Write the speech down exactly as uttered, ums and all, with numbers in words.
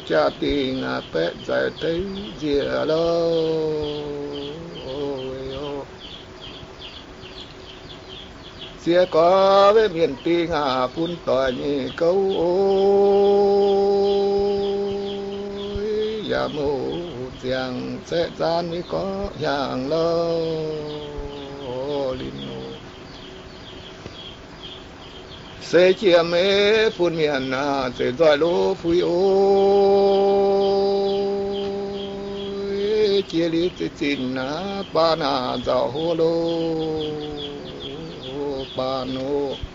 cha tình à bé giải thấy dìa lo xia có với miền tình à phun tỏi nhị câu ôi ya mù giang sẽ gian mới có hàng lo linh sẽ chia mê phun miền à sẽ giỏi lô phui ôi chia lý tự tin à ba na giàu hô lô ba nô